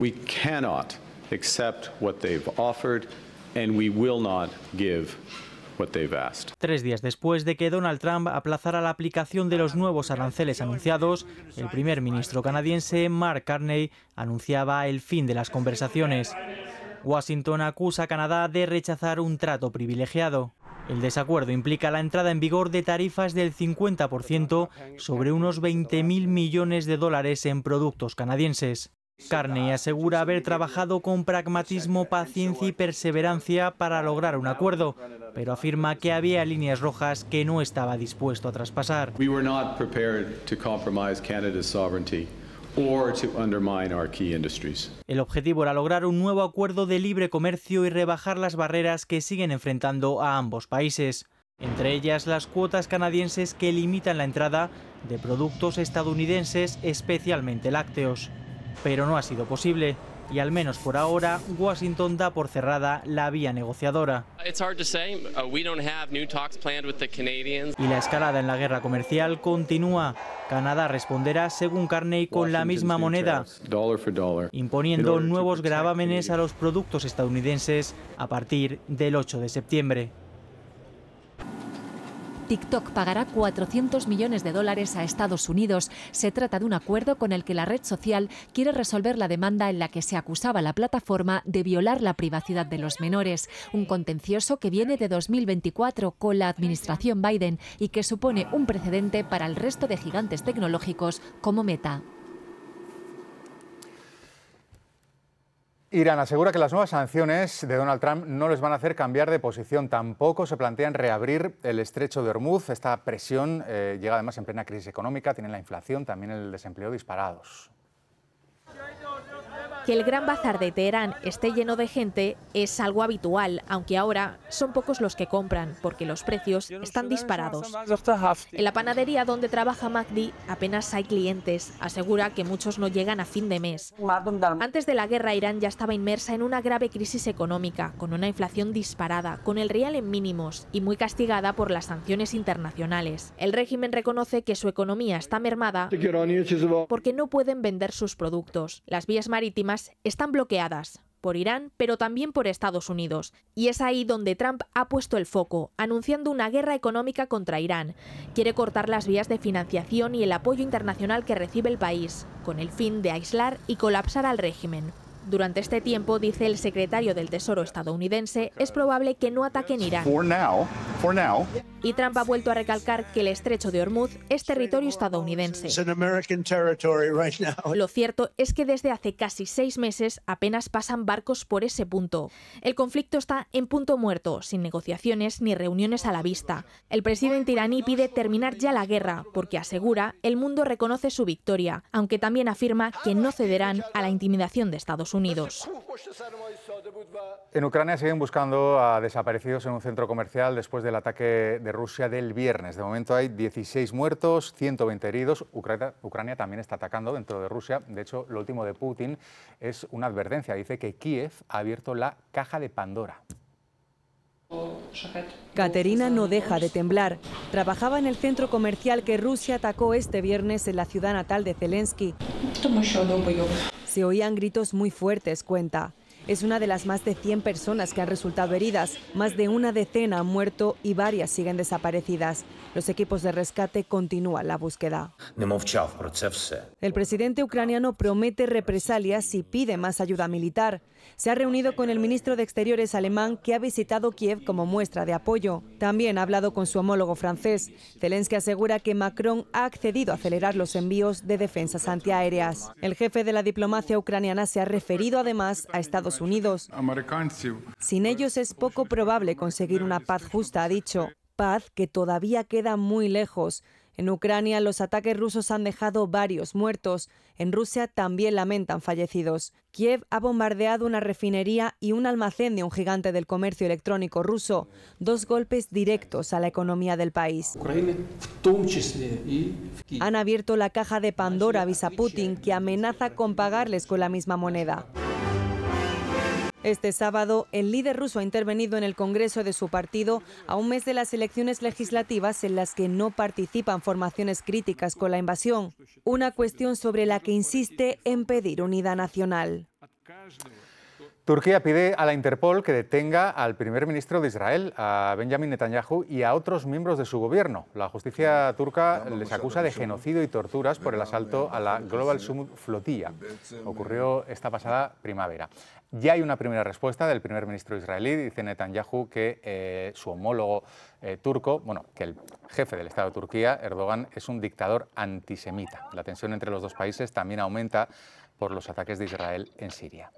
We cannot accept what they've offered and we will not give what they've asked. 3 días después de que Donald Trump aplazara la aplicación de los nuevos aranceles anunciados, el primer ministro canadiense Mark Carney anunciaba el fin de las conversaciones. Washington acusa a Canadá de rechazar un trato privilegiado. El desacuerdo implica la entrada en vigor de tarifas del 50% sobre unos 20.000 millones de dólares en productos canadienses. Carney asegura haber trabajado con pragmatismo, paciencia y perseverancia para lograr un acuerdo, pero afirma que había líneas rojas que no estaba dispuesto a traspasar. We were not prepared to compromise Canada's sovereignty or to undermine our key industries. El objetivo era lograr un nuevo acuerdo de libre comercio y rebajar las barreras que siguen enfrentando a ambos países, entre ellas las cuotas canadienses que limitan la entrada de productos estadounidenses, especialmente lácteos. Pero no ha sido posible y al menos por ahora Washington da por cerrada la vía negociadora. Y la escalada en la guerra comercial continúa. Canadá responderá, según Carney, con la misma moneda, imponiendo nuevos gravámenes a los productos estadounidenses a partir del 8 de septiembre. TikTok pagará $400 millones a Estados Unidos. Se trata de un acuerdo con el que la red social quiere resolver la demanda en la que se acusaba a la plataforma de violar la privacidad de los menores. Un contencioso que viene de 2024 con la administración Biden y que supone un precedente para el resto de gigantes tecnológicos como Meta. Irán asegura que las nuevas sanciones de Donald Trump no les van a hacer cambiar de posición. Tampoco se plantean reabrir el estrecho de Hormuz. Esta presión llega además en plena crisis económica. Tienen la inflación, también el desempleo disparados. Que el Gran Bazar de Teherán esté lleno de gente es algo habitual, aunque ahora son pocos los que compran, porque los precios están disparados. En la panadería donde trabaja Mahdi apenas hay clientes. Asegura que muchos no llegan a fin de mes. Antes de la guerra, Irán ya estaba inmersa en una grave crisis económica, con una inflación disparada, con el rial en mínimos y muy castigada por las sanciones internacionales. El régimen reconoce que su economía está mermada porque no pueden vender sus productos. Las vías marítimas están bloqueadas por Irán, pero también por Estados Unidos. Y es ahí donde Trump ha puesto el foco, anunciando una guerra económica contra Irán. Quiere cortar las vías de financiación y el apoyo internacional que recibe el país, con el fin de aislar y colapsar al régimen. Durante este tiempo, dice el secretario del Tesoro estadounidense, es probable que no ataquen Irán. Y Trump ha vuelto a recalcar que el estrecho de Hormuz es territorio estadounidense. Lo cierto es que desde hace casi 6 meses apenas pasan barcos por ese punto. El conflicto está en punto muerto, sin negociaciones ni reuniones a la vista. El presidente iraní pide terminar ya la guerra, porque asegura el mundo reconoce su victoria, aunque también afirma que no cederán a la intimidación de Estados Unidos. En Ucrania siguen buscando a desaparecidos en un centro comercial después del ataque de Rusia del viernes. De momento hay 16 muertos, 120 heridos. Ucrania también está atacando dentro de Rusia. De hecho, lo último de Putin es una advertencia. Dice que Kiev ha abierto la caja de Pandora. Katerina no deja de temblar. Trabajaba en el centro comercial que Rusia atacó este viernes en la ciudad natal de Zelensky. Se oían gritos muy fuertes, cuenta. Es una de las más de 100 personas que han resultado heridas. Más de una decena han muerto y varias siguen desaparecidas. Los equipos de rescate continúan la búsqueda. El presidente ucraniano promete represalias y pide más ayuda militar. Se ha reunido con el ministro de Exteriores alemán, que ha visitado Kiev como muestra de apoyo. También ha hablado con su homólogo francés. Zelensky asegura que Macron ha accedido a acelerar los envíos de defensas antiaéreas. El jefe de la diplomacia ucraniana se ha referido además a Estados Unidos. Sin ellos es poco probable conseguir una paz justa, ha dicho. Paz que todavía queda muy lejos. En Ucrania los ataques rusos han dejado varios muertos. En Rusia también lamentan fallecidos. Kiev ha bombardeado una refinería y un almacén de un gigante del comercio electrónico ruso. 2 golpes directos a la economía del país. Han abierto la caja de Pandora, avisa Putin, que amenaza con pagarles con la misma moneda. Este sábado, el líder ruso ha intervenido en el Congreso de su partido a un mes de las elecciones legislativas en las que no participan formaciones críticas con la invasión, una cuestión sobre la que insiste en pedir unidad nacional. Turquía pide a la Interpol que detenga al primer ministro de Israel, a Benjamin Netanyahu, y a otros miembros de su gobierno. La justicia turca les acusa de genocidio y torturas por el asalto a la Global Summit Flotilla. Ocurrió esta pasada primavera. Ya hay una primera respuesta del primer ministro israelí. Dice Netanyahu que su homólogo turco, bueno, que el jefe del Estado de Turquía, Erdogan, es un dictador antisemita. La tensión entre los dos países también aumenta por los ataques de Israel en Siria.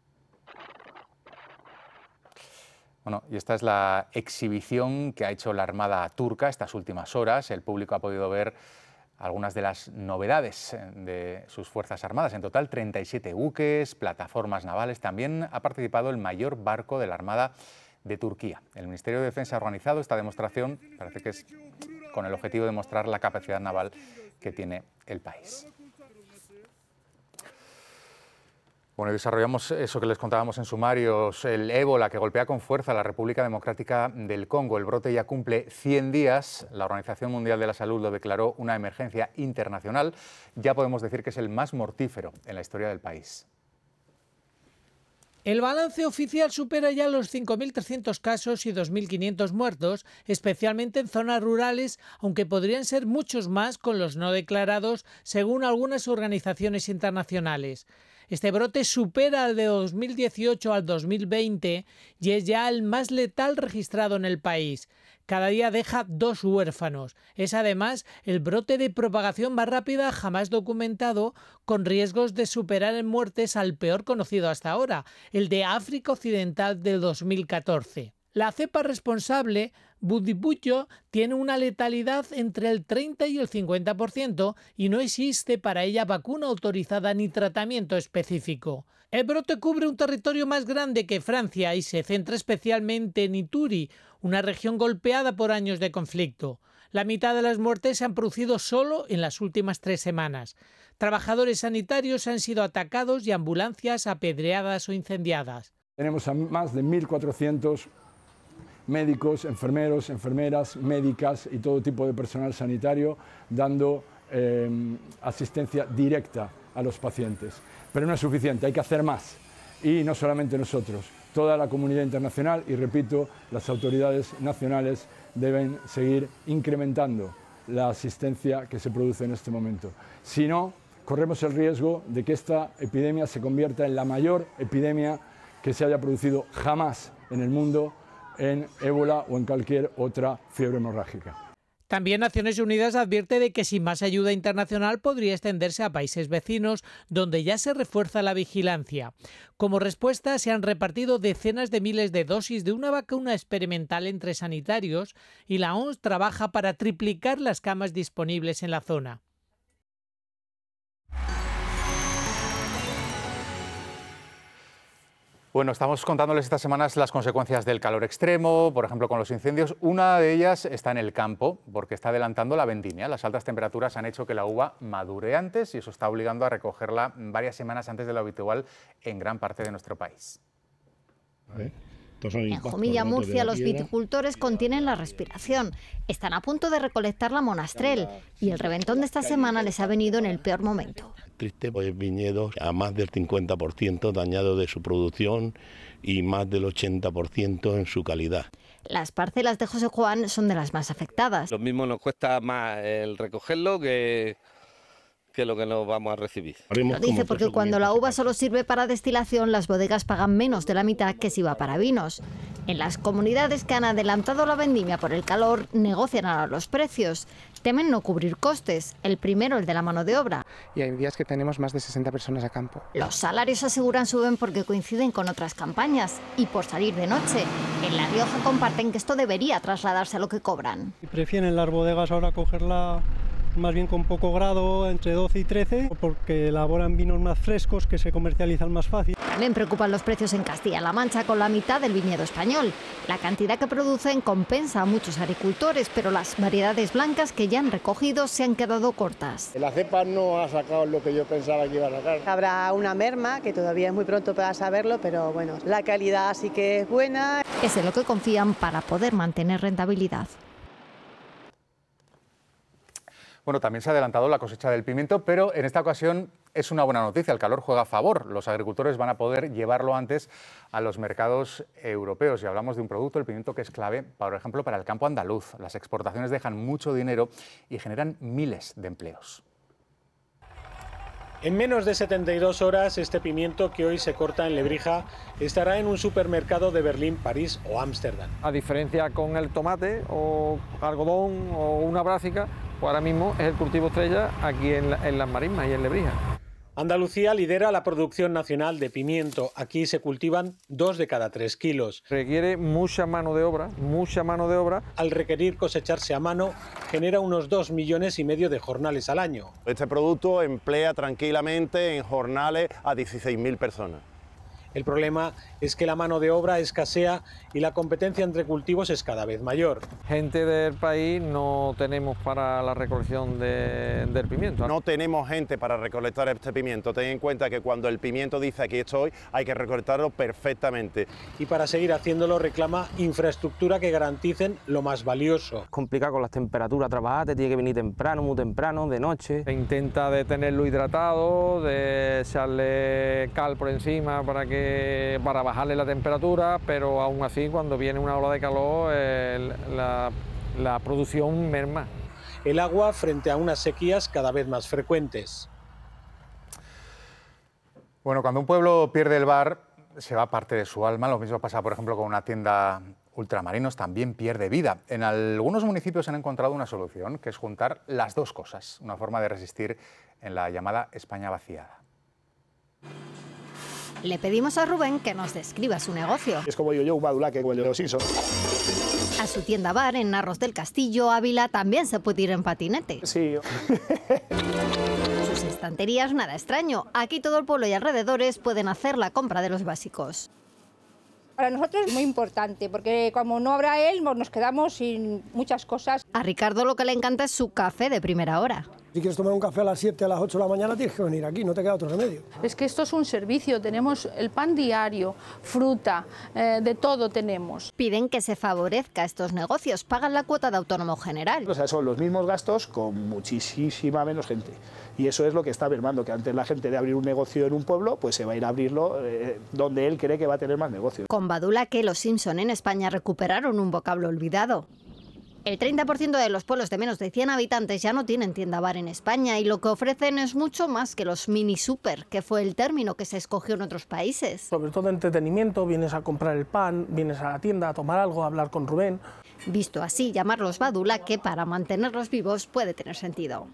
Bueno, y esta es la exhibición que ha hecho la Armada turca estas últimas horas. El público ha podido ver algunas de las novedades de sus Fuerzas Armadas. En total, 37 buques, plataformas navales. También ha participado el mayor barco de la Armada de Turquía. El Ministerio de Defensa ha organizado esta demostración, parece que es con el objetivo de mostrar la capacidad naval que tiene el país. Bueno, y desarrollamos eso que les contábamos en sumarios, el ébola que golpea con fuerza a la República Democrática del Congo. El brote ya cumple 100 días. La Organización Mundial de la Salud lo declaró una emergencia internacional. Ya podemos decir que es el más mortífero en la historia del país. El balance oficial supera ya los 5.300 casos y 2.500 muertos, especialmente en zonas rurales, aunque podrían ser muchos más con los no declarados, según algunas organizaciones internacionales. Este brote supera al de 2018 al 2020 y es ya el más letal registrado en el país. Cada día deja 2 huérfanos. Es además el brote de propagación más rápida jamás documentado, con riesgos de superar en muertes al peor conocido hasta ahora, el de África Occidental del 2014. La cepa responsable, Bundibugyo, tiene una letalidad entre el 30 y el 50% y no existe para ella vacuna autorizada ni tratamiento específico. El brote cubre un territorio más grande que Francia y se centra especialmente en Ituri, una región golpeada por años de conflicto. La mitad de las muertes se han producido solo en las últimas 3 semanas. Trabajadores sanitarios han sido atacados y ambulancias apedreadas o incendiadas. Tenemos a más de 1.400 médicos, enfermeros, enfermeras, médicas y todo tipo de personal sanitario dando asistencia directa a los pacientes. Pero no es suficiente, hay que hacer más. Y no solamente nosotros, toda la comunidad internacional y, repito, las autoridades nacionales deben seguir incrementando la asistencia que se produce en este momento. Si no, corremos el riesgo de que esta epidemia se convierta en la mayor epidemia que se haya producido jamás en el mundo en ébola o en cualquier otra fiebre hemorrágica. También Naciones Unidas advierte de que sin más ayuda internacional podría extenderse a países vecinos donde ya se refuerza la vigilancia. Como respuesta se han repartido decenas de miles de dosis de una vacuna experimental entre sanitarios y la OMS trabaja para triplicar las camas disponibles en la zona. Bueno, estamos contándoles estas semanas las consecuencias del calor extremo, por ejemplo, con los incendios. Una de ellas está en el campo, porque está adelantando la vendimia. Las altas temperaturas han hecho que la uva madure antes y eso está obligando a recogerla varias semanas antes de lo habitual en gran parte de nuestro país. En Jumilla, Murcia, los viticultores contienen la respiración. Están a punto de recolectar la monastrell y el reventón de esta semana les ha venido en el peor momento. Triste, pues viñedos a más del 50% dañado de su producción y más del 80% en su calidad. Las parcelas de José Juan son de las más afectadas. Lo mismo nos cuesta más el recogerlo que lo que nos vamos a recibir. Lo dice porque cuando la uva solo sirve para destilación, las bodegas pagan menos de la mitad que si va para vinos. En las comunidades que han adelantado la vendimia por el calor, negocian ahora los precios. Temen no cubrir costes, el primero el de la mano de obra. Y hay días que tenemos más de 60 personas a campo. Los salarios, aseguran, suben porque coinciden con otras campañas y por salir de noche. En La Rioja comparten que esto debería trasladarse a lo que cobran. Prefieren las bodegas ahora cogerla más bien con poco grado, entre 12 y 13, porque elaboran vinos más frescos que se comercializan más fácil. También preocupan los precios en Castilla-La Mancha, con la mitad del viñedo español. La cantidad que producen compensa a muchos agricultores, pero las variedades blancas que ya han recogido se han quedado cortas. La cepa no ha sacado lo que yo pensaba que iba a sacar. Habrá una merma, que todavía es muy pronto para saberlo, pero bueno, la calidad sí que es buena. Es en lo que confían para poder mantener rentabilidad. Bueno, también se ha adelantado la cosecha del pimiento, pero en esta ocasión es una buena noticia. El calor juega a favor. Los agricultores van a poder llevarlo antes a los mercados europeos. Y hablamos de un producto, el pimiento, que es clave, por ejemplo, para el campo andaluz. Las exportaciones dejan mucho dinero y generan miles de empleos. En menos de 72 horas, este pimiento que hoy se corta en Lebrija estará en un supermercado de Berlín, París o Ámsterdam. A diferencia con el tomate o algodón o una brásica, pues ahora mismo es el cultivo estrella aquí en Las Marismas y en Lebrija. Andalucía lidera la producción nacional de pimiento. Aquí se cultivan 2 de cada 3 kilos. Requiere mucha mano de obra, mucha mano de obra. Al requerir cosecharse a mano, genera unos 2,5 millones de jornales al año. Este producto emplea tranquilamente en jornales a 16.000 personas. El problema es que la mano de obra escasea y la competencia entre cultivos es cada vez mayor. Gente del país no tenemos para la recolección del pimiento. No tenemos gente para recolectar este pimiento. Ten en cuenta que cuando el pimiento dice aquí estoy, hay que recolectarlo perfectamente. Y para seguir haciéndolo reclama infraestructura que garanticen lo más valioso. Es complicado con las temperaturas trabajar, te tiene que venir temprano, muy temprano, de noche. Se intenta de tenerlo hidratado, de echarle cal por encima para bajarle la temperatura, pero aún así cuando viene una ola de calor la producción merma. El agua frente a unas sequías cada vez más frecuentes. Bueno, cuando un pueblo pierde el bar, se va parte de su alma. Lo mismo pasa, por ejemplo, con una tienda Ultramarinos, también pierde vida. En algunos municipios han encontrado una solución, que es juntar las dos cosas, una forma de resistir en la llamada España vaciada. Le pedimos a Rubén que nos describa su negocio. Es como yo, un badulaque como el de los Simpsons. A su tienda bar en Narros del Castillo, Ávila, también se puede ir en patinete. Sí. Sus estanterías, nada extraño. Aquí todo el pueblo y alrededores pueden hacer la compra de los básicos. Para nosotros es muy importante, porque como no habrá él, nos quedamos sin muchas cosas. A Ricardo lo que le encanta es su café de primera hora. Si quieres tomar un café a las 7, a las 8 de la mañana, tienes que venir aquí, no te queda otro remedio. Es que esto es un servicio, tenemos el pan diario, fruta, de todo tenemos. Piden que se favorezca estos negocios, pagan la cuota de autónomo general. O sea, son los mismos gastos con muchísima menos gente. Y eso es lo que está mermando, que antes la gente de abrir un negocio en un pueblo, pues se va a ir a abrirlo donde él cree que va a tener más negocio. Con Badulaque, los Simpson en España recuperaron un vocablo olvidado. El 30% de los pueblos de menos de 100 habitantes ya no tienen tienda bar en España y lo que ofrecen es mucho más que los mini super, que fue el término que se escogió en otros países. Sobre todo entretenimiento, vienes a comprar el pan, vienes a la tienda a tomar algo, a hablar con Rubén. Visto así, llamarlos Badulaque para mantenerlos vivos puede tener sentido.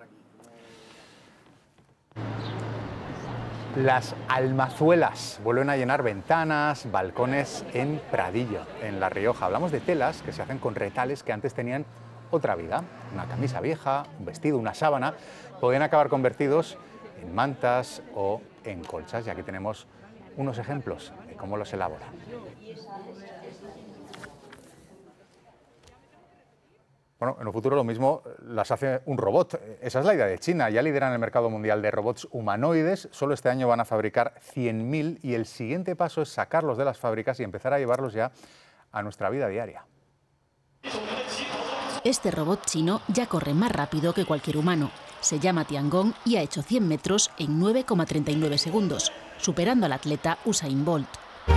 Las almazuelas vuelven a llenar ventanas, balcones en Pradillo, en La Rioja. Hablamos de telas que se hacen con retales que antes tenían otra vida. Una camisa vieja, un vestido, una sábana, podían acabar convertidos en mantas o en colchas. Y aquí tenemos unos ejemplos de cómo los elaboran. Bueno, en un futuro lo mismo las hace un robot. Esa es la idea de China. Ya lideran el mercado mundial de robots humanoides. Solo este año van a fabricar 100.000 y el siguiente paso es sacarlos de las fábricas y empezar a llevarlos ya a nuestra vida diaria. Este robot chino ya corre más rápido que cualquier humano. Se llama Tiangong y ha hecho 100 metros en 9,39 segundos, superando al atleta Usain Bolt.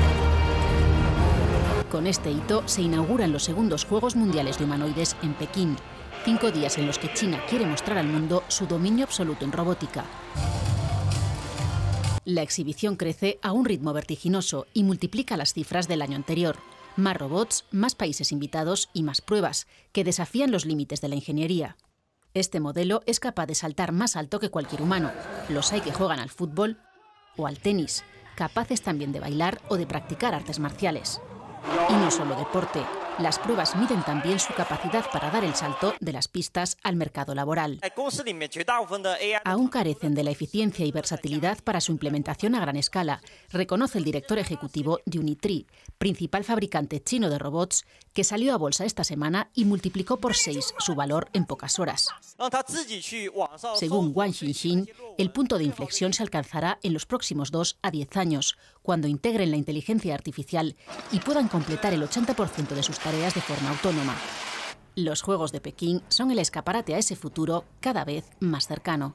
Con este hito se inauguran los segundos Juegos Mundiales de Humanoides en Pekín, 5 días en los que China quiere mostrar al mundo su dominio absoluto en robótica. La exhibición crece a un ritmo vertiginoso y multiplica las cifras del año anterior. Más robots, más países invitados y más pruebas, que desafían los límites de la ingeniería. Este modelo es capaz de saltar más alto que cualquier humano. Los hay que juegan al fútbol o al tenis, capaces también de bailar o de practicar artes marciales. Y no solo deporte, las pruebas miden también su capacidad para dar el salto de las pistas al mercado laboral. Aún carecen de la eficiencia y versatilidad para su implementación a gran escala, reconoce el director ejecutivo de Unitree, principal fabricante chino de robots, que salió a bolsa esta semana y multiplicó por 6 su valor en pocas horas. Según Wang Xinxin, el punto de inflexión se alcanzará en los próximos 2 a 10 años, cuando integren la inteligencia artificial y puedan completar el 80% de sus tareas de forma autónoma. Los Juegos de Pekín son el escaparate a ese futuro cada vez más cercano.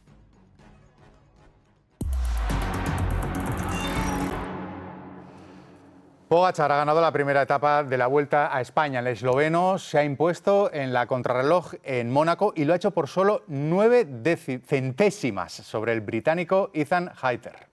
Pogačar ha ganado la primera etapa de la Vuelta a España. El esloveno se ha impuesto en la contrarreloj en Mónaco y lo ha hecho por solo 9 centésimas sobre el británico Ethan Hayter.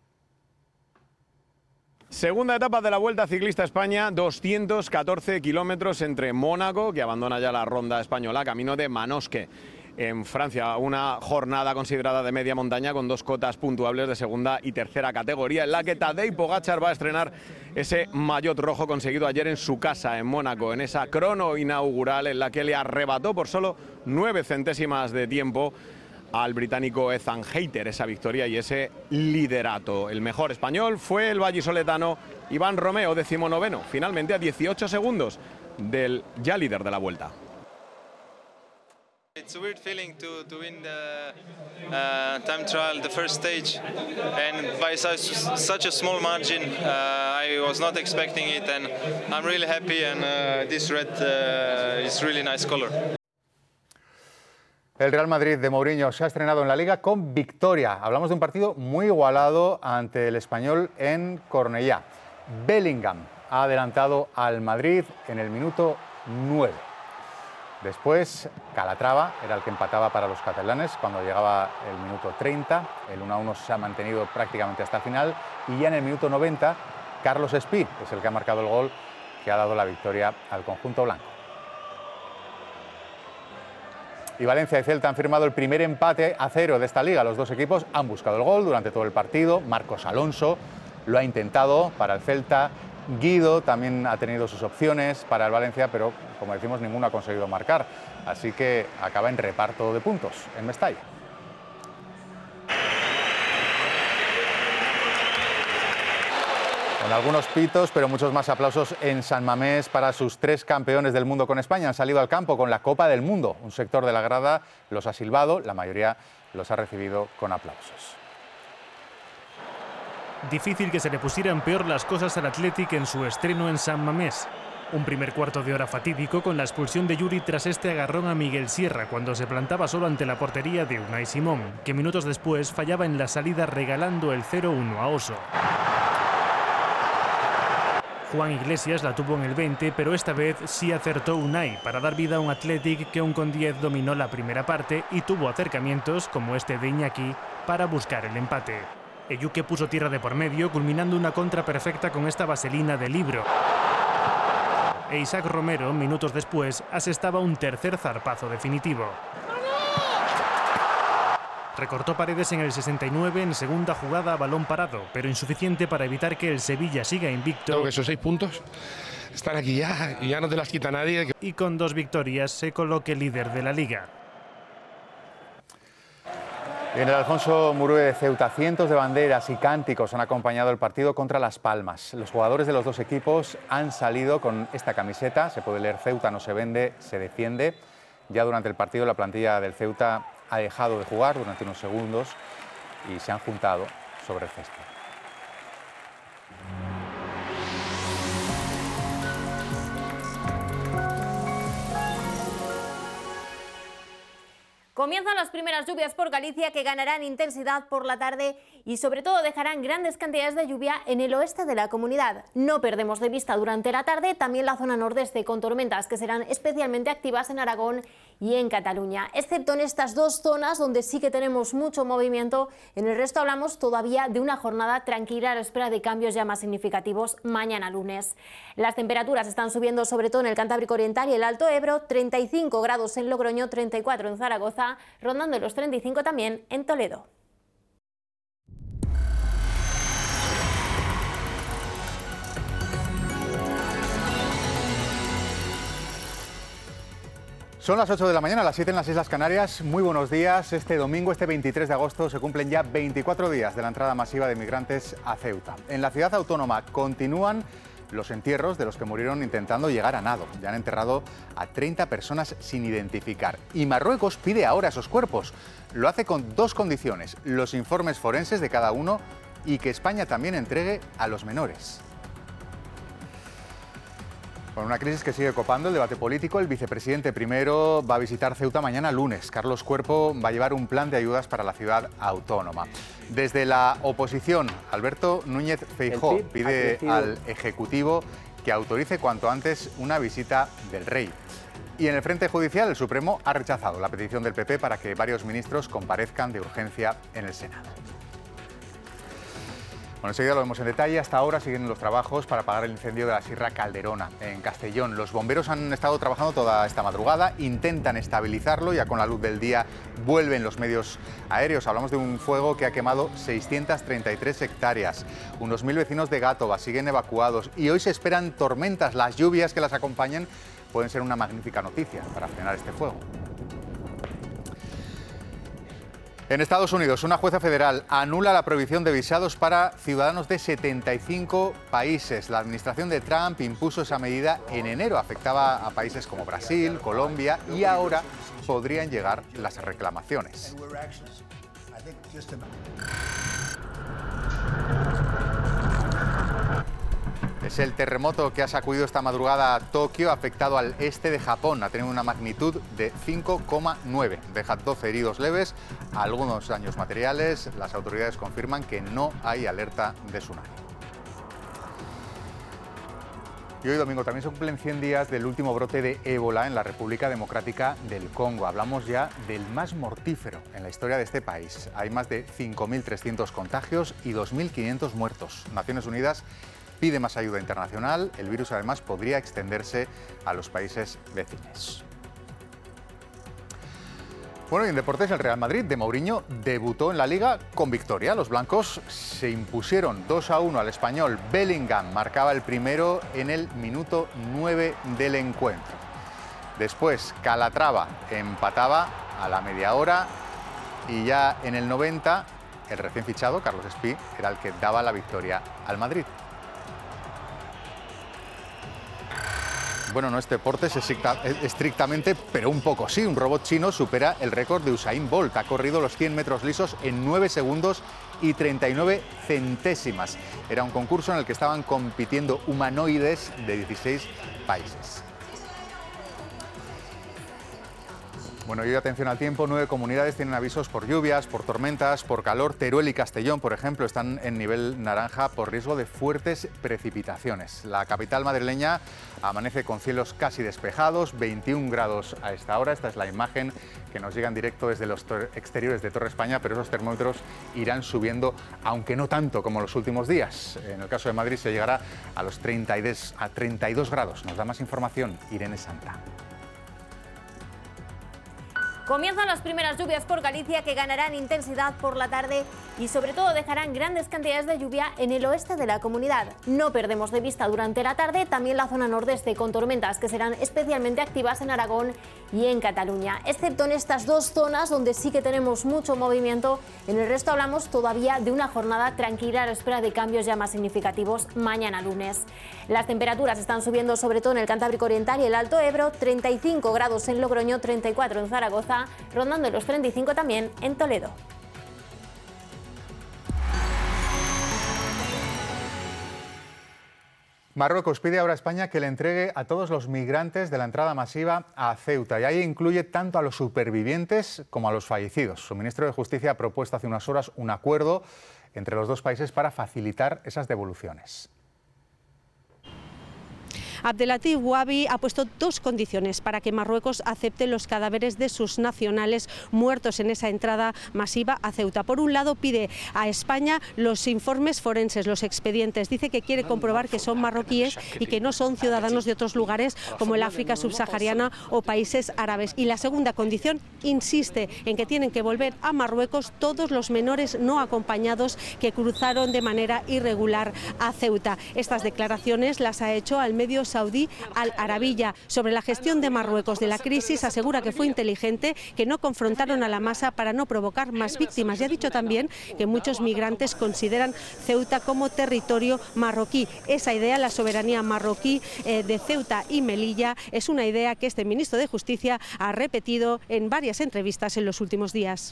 Segunda etapa de la Vuelta Ciclista a España, 214 kilómetros entre Mónaco, que abandona ya la ronda española, camino de Manosque, en Francia. Una jornada considerada de media montaña con 2 cotas puntuables de segunda y tercera categoría, en la que Tadej Pogačar va a estrenar ese maillot rojo conseguido ayer en su casa en Mónaco, en esa crono inaugural en la que le arrebató por solo 9 centésimas de tiempo al británico Ethan Hayter esa victoria y ese liderato. El mejor español fue el vallisoletano Iván Romeo, 19º, finalmente a 18 segundos del ya líder de la Vuelta. It's a weird feeling to win the time trial, the first stage, and by such a small margin. I was not expecting it, and I'm really happy. And this red is really nice color. El Real Madrid de Mourinho se ha estrenado en la Liga con victoria. Hablamos de un partido muy igualado ante el Español en Cornellá. Bellingham ha adelantado al Madrid en el minuto 9. Después, Calatrava era el que empataba para los catalanes cuando llegaba el minuto 30. El 1-1 se ha mantenido prácticamente hasta el final. Y ya en el minuto 90, Carlos Espí es el que ha marcado el gol que ha dado la victoria al conjunto blanco. Y Valencia y Celta han firmado el primer empate a 0 de esta liga. Los dos equipos han buscado el gol durante todo el partido. Marcos Alonso lo ha intentado para el Celta. Guido también ha tenido sus opciones para el Valencia, pero como decimos, ninguno ha conseguido marcar. Así que acaba en reparto de puntos en Mestalla. Con algunos pitos, pero muchos más aplausos en San Mamés para sus 3 campeones del mundo con España. Han salido al campo con la Copa del Mundo. Un sector de la grada los ha silbado, la mayoría los ha recibido con aplausos. Difícil que se le pusieran peor las cosas al Athletic en su estreno en San Mamés. Un primer cuarto de hora fatídico con la expulsión de Yuri tras este agarrón a Miguel Sierra cuando se plantaba solo ante la portería de Unai Simón, que minutos después fallaba en la salida regalando el 0-1 a Oso. Juan Iglesias la tuvo en el 20, pero esta vez sí acertó Unai para dar vida a un Athletic que un con 10 dominó la primera parte y tuvo acercamientos, como este de Iñaki, para buscar el empate. Eyuke puso tierra de por medio, culminando una contra perfecta con esta vaselina de Libro. E Isaac Romero, minutos después, asestaba un tercer zarpazo definitivo. Recortó Paredes en el 69 en segunda jugada a balón parado, pero insuficiente para evitar que el Sevilla siga invicto. Creo que esos 6 puntos están aquí ya y ya no te las quita nadie. Y con 2 victorias se coloque líder de la Liga. En el Alfonso Murué de Ceuta, cientos de banderas y cánticos han acompañado el partido contra Las Palmas. Los jugadores de los dos equipos han salido con esta camiseta, se puede leer: Ceuta no se vende, se defiende. Ya durante el partido la plantilla del Ceuta ha dejado de jugar durante unos segundos y se han juntado sobre el césped. Comienzan las primeras lluvias por Galicia, que ganarán intensidad por la tarde y sobre todo dejarán grandes cantidades de lluvia en el oeste de la comunidad. No perdemos de vista durante la tarde también la zona nordeste, con tormentas que serán especialmente activas en Aragón y en Cataluña, excepto en estas 2 zonas donde sí que tenemos mucho movimiento. En el resto hablamos todavía de una jornada tranquila a la espera de cambios ya más significativos mañana lunes. Las temperaturas están subiendo sobre todo en el Cantábrico Oriental y el Alto Ebro, 35 grados en Logroño, 34 en Zaragoza, rondando los 35 también en Toledo. Son las 8 de la mañana, las 7 en las Islas Canarias. Muy buenos días. Este domingo, este 23 de agosto, se cumplen ya 24 días de la entrada masiva de migrantes a Ceuta. En la ciudad autónoma continúan los entierros de los que murieron intentando llegar a nado. Ya han enterrado a 30 personas sin identificar. Y Marruecos pide ahora esos cuerpos. Lo hace con 2 condiciones: los informes forenses de cada uno y que España también entregue a los menores. Con una crisis que sigue copando el debate político, el vicepresidente primero va a visitar Ceuta mañana lunes. Carlos Cuerpo va a llevar un plan de ayudas para la ciudad autónoma. Desde la oposición, Alberto Núñez Feijóo pide al Ejecutivo que autorice cuanto antes una visita del rey. Y en el frente judicial, el Supremo ha rechazado la petición del PP para que varios ministros comparezcan de urgencia en el Senado. Bueno, enseguida lo vemos en detalle. Hasta ahora siguen los trabajos para apagar el incendio de la Sierra Calderona, en Castellón. Los bomberos han estado trabajando toda esta madrugada, intentan estabilizarlo, ya con la luz del día vuelven los medios aéreos. Hablamos de un fuego que ha quemado 633 hectáreas. Unos 1000 vecinos de Gátova siguen evacuados y hoy se esperan tormentas. Las lluvias que las acompañan pueden ser una magnífica noticia para frenar este fuego. En Estados Unidos, una jueza federal anula la prohibición de visados para ciudadanos de 75 países. La administración de Trump impuso esa medida en enero. Afectaba a países como Brasil, Colombia y ahora podrían llegar las reclamaciones. Es el terremoto que ha sacudido esta madrugada a Tokio, ha afectado al este de Japón. Ha tenido una magnitud de 5,9. Deja 12 heridos leves, algunos daños materiales. Las autoridades confirman que no hay alerta de tsunami. Y hoy domingo también se cumplen 100 días del último brote de ébola en la República Democrática del Congo. Hablamos ya del más mortífero en la historia de este país. Hay más de 5.300 contagios y 2.500 muertos. Naciones Unidas pide más ayuda internacional. El virus además podría extenderse a los países vecinos. Bueno, y en deportes, el Real Madrid de Mourinho debutó en la Liga con victoria. Los blancos se impusieron 2-1 al Español. Bellingham marcaba el primero en el minuto 9 del encuentro. Después, Calatrava empataba a la media hora y ya en el 90, el recién fichado, Carlos Espí, era el que daba la victoria al Madrid. Bueno, no es deporte estrictamente, pero un poco sí. Un robot chino supera el récord de Usain Bolt. Ha corrido los 100 metros lisos en 9 segundos y 39 centésimas. Era un concurso en el que estaban compitiendo humanoides de 16 países. Bueno, y atención al tiempo, 9 comunidades tienen avisos por lluvias, por tormentas, por calor. Teruel y Castellón, por ejemplo, están en nivel naranja por riesgo de fuertes precipitaciones. La capital madrileña amanece con cielos casi despejados, 21 grados a esta hora. Esta es la imagen que nos llega en directo desde los exteriores de Torre España, pero esos termómetros irán subiendo, aunque no tanto como los últimos días. En el caso de Madrid se llegará a los 32 grados. Nos da más información Irene Santa. Comienzan las primeras lluvias por Galicia, que ganarán intensidad por la tarde y sobre todo dejarán grandes cantidades de lluvia en el oeste de la comunidad. No perdemos de vista durante la tarde también la zona nordeste, con tormentas que serán especialmente activas en Aragón y en Cataluña, excepto en estas dos zonas donde sí que tenemos mucho movimiento. En el resto hablamos todavía de una jornada tranquila a la espera de cambios ya más significativos mañana lunes. Las temperaturas están subiendo sobre todo en el Cantábrico Oriental y el Alto Ebro, 35 grados en Logroño, 34 en Zaragoza, rondando los 35 también en Toledo. Marruecos pide ahora a España que le entregue a todos los migrantes de la entrada masiva a Ceuta, y ahí incluye tanto a los supervivientes como a los fallecidos. Su ministro de Justicia ha propuesto hace unas horas un acuerdo entre los dos países para facilitar esas devoluciones. Abdelatif Wabi ha puesto dos condiciones para que Marruecos acepte los cadáveres de sus nacionales muertos en esa entrada masiva a Ceuta. Por un lado, pide a España los informes forenses, los expedientes. Dice que quiere comprobar que son marroquíes y que no son ciudadanos de otros lugares como el África subsahariana o países árabes. Y la segunda condición, insiste en que tienen que volver a Marruecos todos los menores no acompañados que cruzaron de manera irregular a Ceuta. Estas declaraciones las ha hecho al medio saudí Al Arabiya. Sobre la gestión de Marruecos de la crisis, asegura que fue inteligente, que no confrontaron a la masa para no provocar más víctimas, y ha dicho también que muchos migrantes consideran Ceuta como territorio marroquí. Esa idea, la soberanía marroquí de Ceuta y Melilla, es una idea que este ministro de Justicia ha repetido en varias entrevistas en los últimos días.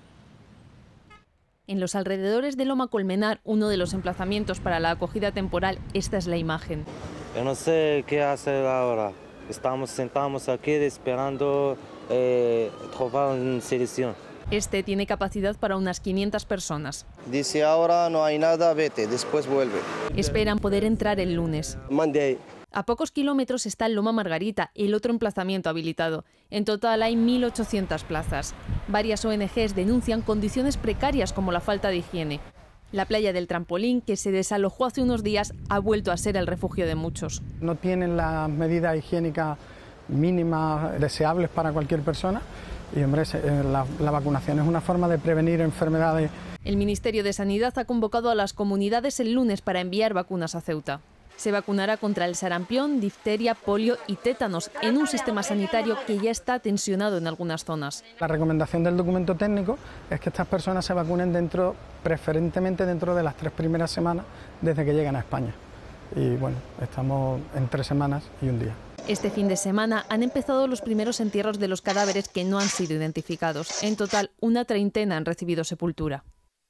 En los alrededores de Loma Colmenar, uno de los emplazamientos para la acogida temporal, esta es la imagen. Yo no sé qué hacer ahora. Estamos sentados aquí esperando trobar una solución. Este tiene capacidad para unas 500 personas. Dice ahora no hay nada, vete, después vuelve. Esperan poder entrar el lunes. Monday. A pocos kilómetros está el Loma Margarita, el otro emplazamiento habilitado. En total hay 1.800 plazas. Varias ONGs denuncian condiciones precarias como la falta de higiene. La playa del Trampolín, que se desalojó hace unos días, ha vuelto a ser el refugio de muchos. No tienen las medidas higiénicas mínimas deseables para cualquier persona y, hombre, la vacunación es una forma de prevenir enfermedades. El Ministerio de Sanidad ha convocado a las comunidades el lunes para enviar vacunas a Ceuta. Se vacunará contra el sarampión, difteria, polio y tétanos en un sistema sanitario que ya está tensionado en algunas zonas. La recomendación del documento técnico es que estas personas se vacunen preferentemente dentro de las 3 primeras semanas desde que llegan a España. Y bueno, estamos en 3 semanas y un día. Este fin de semana han empezado los primeros entierros de los cadáveres que no han sido identificados. En total, una treintena han recibido sepultura.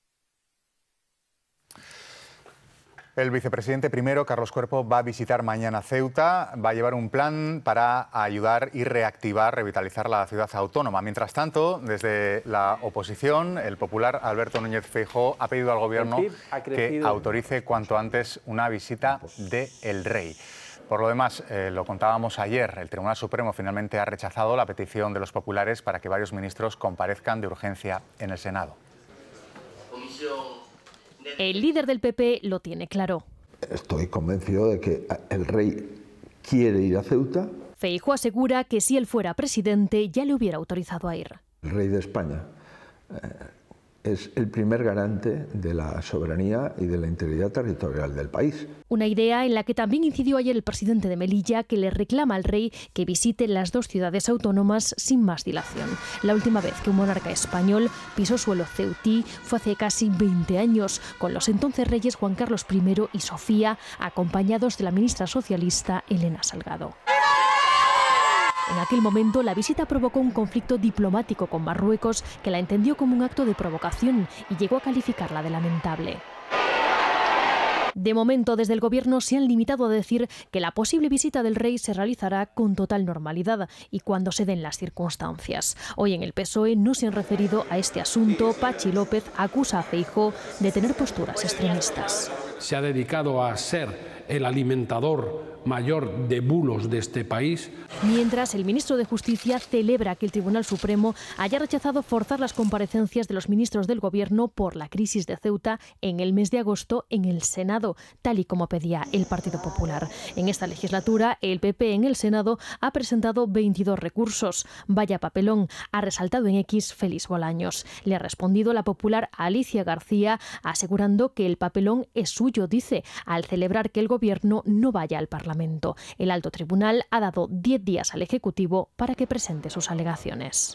El vicepresidente primero, Carlos Cuerpo, va a visitar mañana Ceuta, va a llevar un plan para ayudar y reactivar, revitalizar la ciudad autónoma. Mientras tanto, desde la oposición, el popular Alberto Núñez Feijóo ha pedido al Gobierno que autorice cuanto antes una visita del rey. Por lo demás, lo contábamos ayer, el Tribunal Supremo finalmente ha rechazado la petición de los populares para que varios ministros comparezcan de urgencia en el Senado. El líder del PP lo tiene claro. Estoy convencido de que el rey quiere ir a Ceuta. Feijóo asegura que si él fuera presidente ya le hubiera autorizado a ir. El rey de España es el primer garante de la soberanía y de la integridad territorial del país. Una idea en la que también incidió ayer el presidente de Melilla, que le reclama al rey que visite las 2 ciudades autónomas sin más dilación. La última vez que un monarca español pisó suelo ceutí fue hace casi 20 años, con los entonces reyes Juan Carlos I y Sofía, acompañados de la ministra socialista Elena Salgado. En aquel momento, la visita provocó un conflicto diplomático con Marruecos, que la entendió como un acto de provocación y llegó a calificarla de lamentable. De momento, desde el Gobierno se han limitado a decir que la posible visita del rey se realizará con total normalidad y cuando se den las circunstancias. Hoy en el PSOE no se han referido a este asunto. Pachi López acusa a Feijóo de tener posturas extremistas. Se ha dedicado a ser el alimentador mayor de bulos de este país. Mientras, el ministro de Justicia celebra que el Tribunal Supremo haya rechazado forzar las comparecencias de los ministros del Gobierno por la crisis de Ceuta en el mes de agosto en el Senado, tal y como pedía el Partido Popular. En esta legislatura, el PP en el Senado ha presentado 22 recursos. Vaya papelón, ha resaltado en X Félix Bolaños. Le ha respondido la popular Alicia García, asegurando que el papelón es suyo, dice, al celebrar que el Gobierno no vaya al Parlamento. El alto tribunal ha dado 10 días al Ejecutivo para que presente sus alegaciones.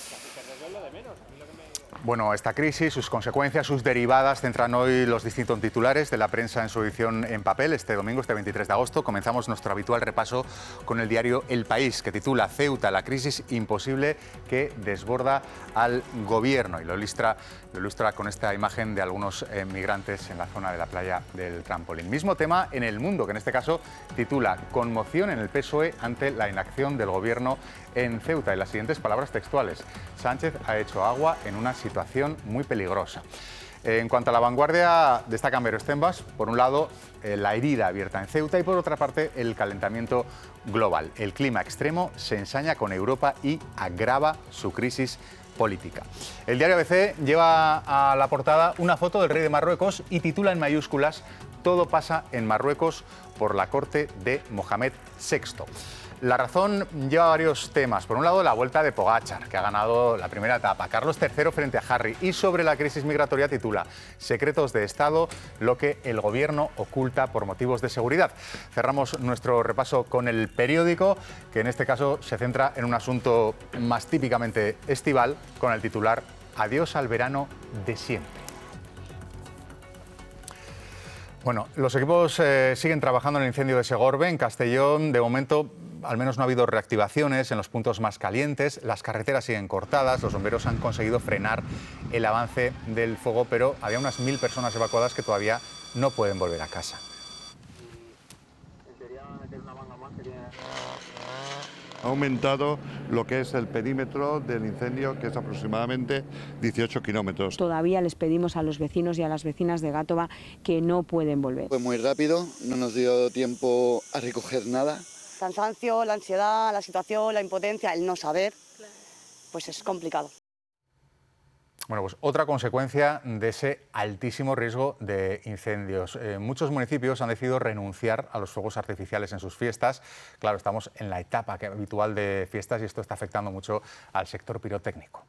Bueno, esta crisis, sus consecuencias, sus derivadas, centran hoy los distintos titulares de la prensa en su edición en papel. Este domingo, este 23 de agosto, comenzamos nuestro habitual repaso con el diario El País, que titula Ceuta, la crisis imposible que desborda al Gobierno. Y lo ilustra con esta imagen de algunos migrantes en la zona de la playa del Trampolín. Mismo tema en El Mundo, que en este caso titula Conmoción en el PSOE ante la inacción del Gobierno en Ceuta. Y las siguientes palabras textuales: Sánchez ha hecho agua en una situación muy peligrosa. En cuanto a La Vanguardia, destacan varios temas. Por un lado, la herida abierta en Ceuta y por otra parte, el calentamiento global. El clima extremo se ensaña con Europa y agrava su crisis política. El diario ABC lleva a la portada una foto del rey de Marruecos y titula en mayúsculas: Todo pasa en Marruecos por la corte de Mohamed VI. La Razón lleva varios temas. Por un lado, la vuelta de Pogačar, que ha ganado la primera etapa. Carlos III frente a Harry. Y sobre la crisis migratoria titula Secretos de Estado, lo que el Gobierno oculta por motivos de seguridad. Cerramos nuestro repaso con El Periódico, que en este caso se centra en un asunto más típicamente estival, con el titular Adiós al verano de siempre. Bueno, los equipos siguen trabajando en el incendio de Segorbe, en Castellón. De momento, al menos no ha habido reactivaciones en los puntos más calientes. Las carreteras siguen cortadas. Los bomberos han conseguido frenar el avance del fuego, pero había unas 1000 personas evacuadas que todavía no pueden volver a casa. Ha aumentado lo que es el perímetro del incendio, que es aproximadamente 18 kilómetros. Todavía les pedimos a los vecinos y a las vecinas de Gátova que no pueden volver. Fue muy rápido, no nos dio tiempo a recoger nada. Cansancio, la ansiedad, la situación, la impotencia, el no saber, pues es complicado. Bueno, pues otra consecuencia de ese altísimo riesgo de incendios. Muchos municipios han decidido renunciar a los fuegos artificiales en sus fiestas. Claro, estamos en la etapa habitual de fiestas y esto está afectando mucho al sector pirotécnico.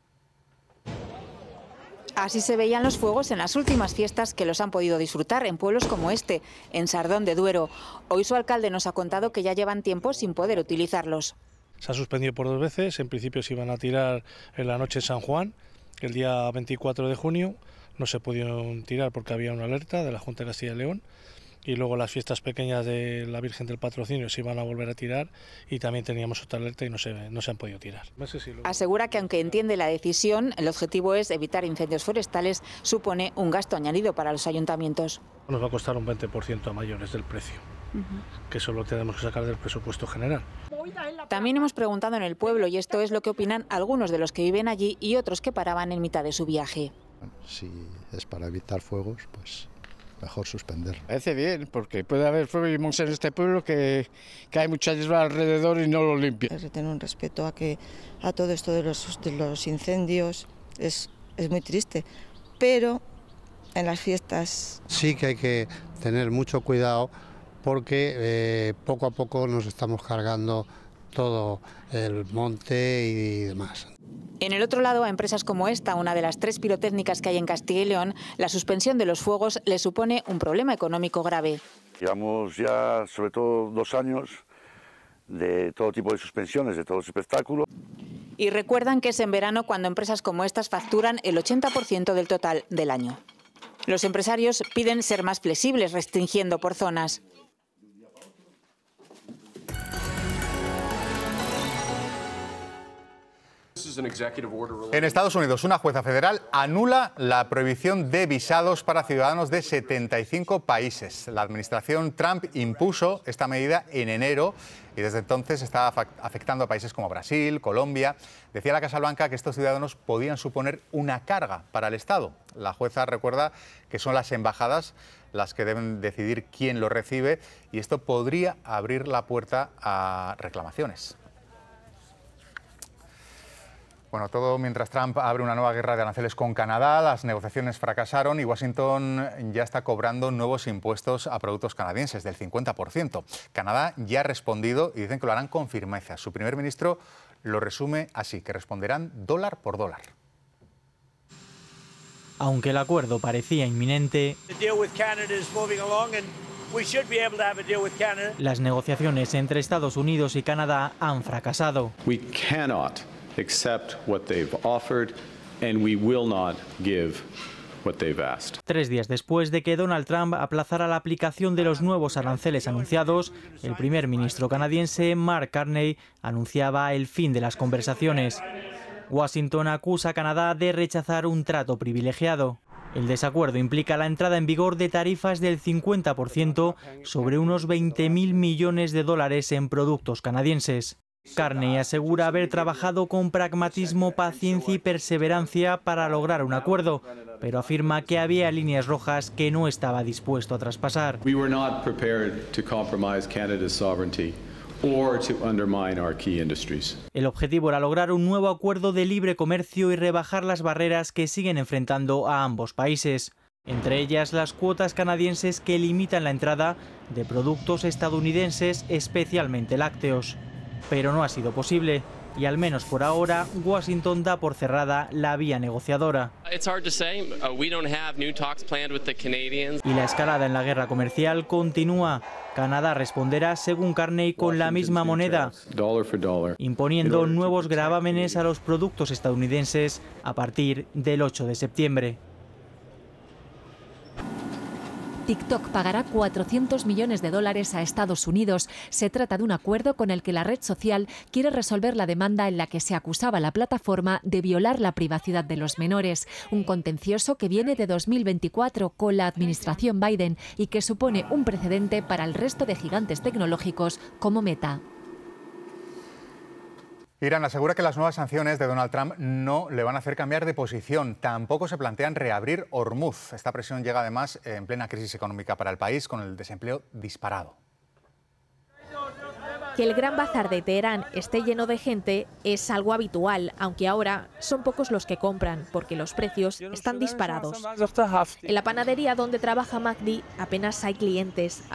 Así se veían los fuegos en las últimas fiestas que los han podido disfrutar en pueblos como este, en Sardón de Duero. Hoy su alcalde nos ha contado que ya llevan tiempo sin poder utilizarlos. Se ha suspendido por 2 veces. En principio se iban a tirar en la noche de San Juan. El día 24 de junio no se pudieron tirar porque había una alerta de la Junta de Castilla y León, y luego las fiestas pequeñas de la Virgen del Patrocinio se iban a volver a tirar y también teníamos otra alerta y no se han podido tirar. Asegura que aunque entiende la decisión, el objetivo es evitar incendios forestales, supone un gasto añadido para los ayuntamientos. Nos va a costar un 20% a mayores del precio, que eso lo tenemos que sacar del presupuesto general. También hemos preguntado en el pueblo y esto es lo que opinan algunos de los que viven allí y otros que paraban en mitad de su viaje. Si es para evitar fuegos, pues mejor suspender. Parece bien, porque puede haber fuego, vivimos en este pueblo que hay mucha hierba alrededor y no lo limpia. Hay que tener un respeto a todo esto de los incendios, es muy triste, pero en las fiestas... Sí que hay que tener mucho cuidado porque poco a poco nos estamos cargando todo el monte y demás. En el otro lado, a empresas como esta, una de las 3 pirotécnicas que hay en Castilla y León, la suspensión de los fuegos les supone un problema económico grave. Llevamos ya sobre todo 2 años de todo tipo de suspensiones, de todo espectáculo. Y recuerdan que es en verano cuando empresas como estas facturan el 80% del total del año. Los empresarios piden ser más flexibles, restringiendo por zonas. En Estados Unidos, una jueza federal anula la prohibición de visados para ciudadanos de 75 países. La administración Trump impuso esta medida en enero y desde entonces está afectando a países como Brasil, Colombia. Decía la Casa Blanca que estos ciudadanos podían suponer una carga para el Estado. La jueza recuerda que son las embajadas las que deben decidir quién lo recibe y esto podría abrir la puerta a reclamaciones. Bueno, todo mientras Trump abre una nueva guerra de aranceles con Canadá, las negociaciones fracasaron y Washington ya está cobrando nuevos impuestos a productos canadienses del 50%. Canadá ya ha respondido y dicen que lo harán con firmeza. Su primer ministro lo resume así, que responderán dólar por dólar. Aunque el acuerdo parecía inminente, las negociaciones entre Estados Unidos y Canadá han fracasado. Accept what they've offered, and we will not give what they've asked. 3 días después de que Donald Trump aplazara la aplicación de los nuevos aranceles anunciados, el primer ministro canadiense Mark Carney anunciaba el fin de las conversaciones. Washington acusa a Canadá de rechazar un trato privilegiado. El desacuerdo implica la entrada en vigor de tarifas del 50% sobre unos 20.000 millones de dólares en productos canadienses. Carney asegura haber trabajado con pragmatismo, paciencia y perseverancia para lograr un acuerdo, pero afirma que había líneas rojas que no estaba dispuesto a traspasar. We were not prepared to compromise Canada's sovereignty or to undermine our key industries. El objetivo era lograr un nuevo acuerdo de libre comercio y rebajar las barreras que siguen enfrentando a ambos países. Entre ellas las cuotas canadienses que limitan la entrada de productos estadounidenses, especialmente lácteos. Pero no ha sido posible y al menos por ahora Washington da por cerrada la vía negociadora. Y la escalada en la guerra comercial continúa. Canadá responderá, según Carney, con la misma moneda, imponiendo nuevos gravámenes a los productos estadounidenses a partir del 8 de septiembre. TikTok pagará $400 millones a Estados Unidos. Se trata de un acuerdo con el que la red social quiere resolver la demanda en la que se acusaba a la plataforma de violar la privacidad de los menores. Un contencioso que viene de 2024 con la administración Biden y que supone un precedente para el resto de gigantes tecnológicos como Meta. Irán asegura que las nuevas sanciones de Donald Trump no le van a hacer cambiar de posición. Tampoco se plantean reabrir Hormuz. Esta presión llega además en plena crisis económica para el país, con el desempleo disparado. Que el Gran Bazar de Teherán esté lleno de gente es algo habitual, aunque ahora son pocos los que compran, porque los precios están disparados. En la panadería donde trabaja Magdi apenas hay clientes.